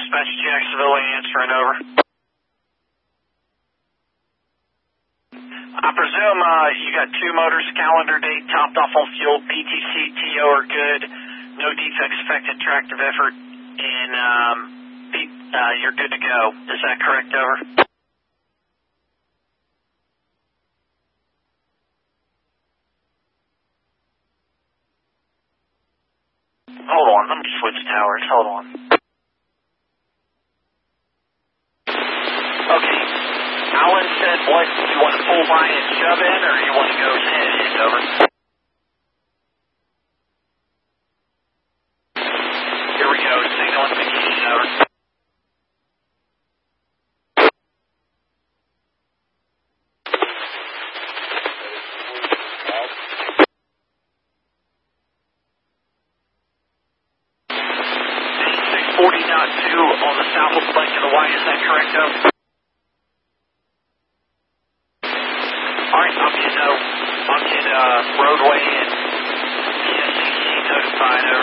Dispatch Jacksonville answering over. I presume you got 2 motors, calendar date, topped off on fuel, PTC, TO are good, no defects affected tractive effort, and you're good to go. Is that correct, over? Hold on, let me switch towers, hold on. Okay, Alan said what, you want to pull by and shove in, or you want to go head in, over? Here we go, signal indication, over. $640.2 on the southwest flank of the Y, is that correct, over? Alright, I'll get roadway and PSCC notified, over.